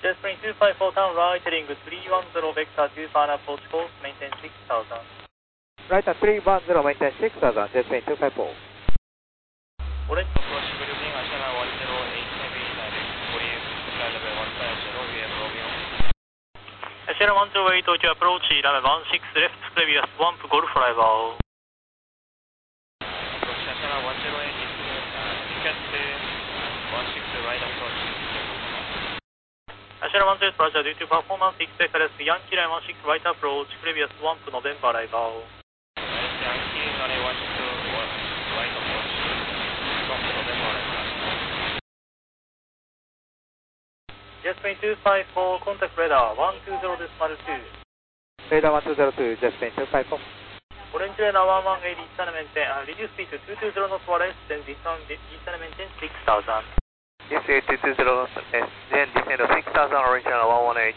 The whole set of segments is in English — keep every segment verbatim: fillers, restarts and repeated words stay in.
Jetspring two five four, turn right, heading three one zero, vector two five approach course, maintain six thousand. Right at three one zero, maintain six thousand, Jetspring two five four. Orange approach building, Ashana one zero eight heavy direct, Korean flight level one five zero, V M Romeo. Ashana one zero eight to approach, runway one six left, previous swamp, Golf arrival. Approach Ashana one zero eight, ticket one six right approach. Ashana one zero eight, Roger, due to performance, expect rest Yankee line one six right approach, previous swamp, November arrival. Yankee line one six right approach, swamp, November arrival. Jetspring two five four, contact radar one two zero decimal two. Radar one two zero two, Jetspring two five four. Orange radar one one eight, descend maintain, uh, reduce speed to two two zero knots for less, then descend, descend maintain six thousand. This is two two zero knots, then descend to six thousand, Orange radar one one eight.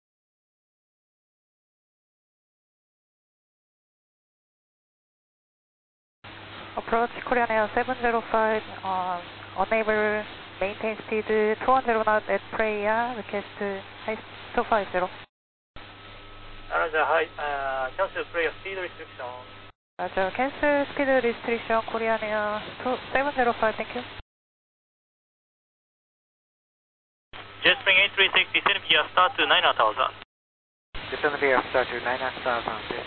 Approach Korean Air seven zero five, um, unable maintain speed two one zero knots at Praia, request high two five zero. Roger, high, uh, cancel Praia speed restriction. Roger, cancel speed restriction, Korean Air seven zero five, thank you. Jetspring eight three six, descend via start to nine thousand. Descend via start to nine thousand.